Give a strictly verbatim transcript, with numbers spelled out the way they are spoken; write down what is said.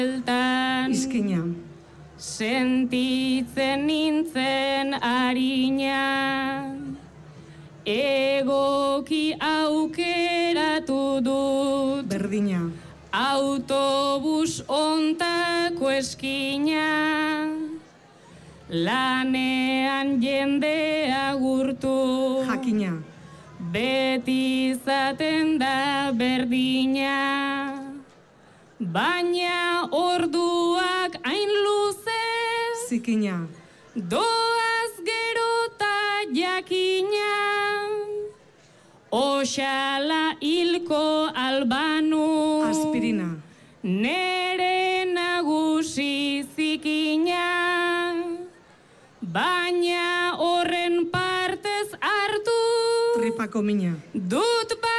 Izkina. Sentitzen nintzen harina, egoki aukeratu dut. Berdina. Autobus ontako eskina, lanean jendea gurtu. Jakina. Beti izaten da berdina, baina orduak hain luzez. Zikina. Doaz gerota jakina, oxala hilko albanu. Aspirina. Nere nagusi zikina, baina horren partez hartu. Tripako mina. Dut